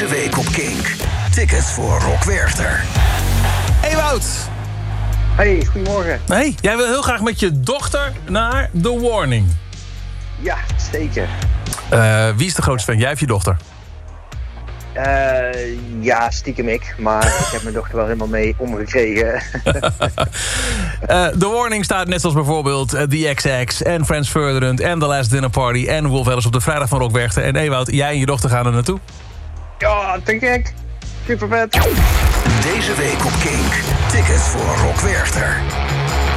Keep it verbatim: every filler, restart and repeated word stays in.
Deze week op Kink. Tickets voor Rock Werchter. Ewout. Hey, goedemorgen. Hey, jij wil heel graag met je dochter naar The Warning. Ja, zeker. Uh, wie is de grootste fan? Jij of je dochter? Uh, ja, stiekem ik. Maar ik heb mijn dochter wel helemaal mee omgekregen. uh, The Warning staat net zoals bijvoorbeeld uh, The X X en Friends Ferdinand en The Last Dinner Party en Wolf Alice op de vrijdag van Rock Werchter. En Ewout, jij en je dochter gaan er naartoe? Ja, te gek. Super vet. Deze week op Kink. Tickets voor Rock Werchter.